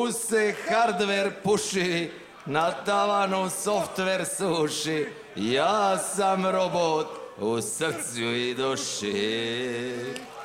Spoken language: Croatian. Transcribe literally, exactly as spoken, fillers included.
tu se hardware puši, na tavanu software suši, ja sam robot u srcu i duši.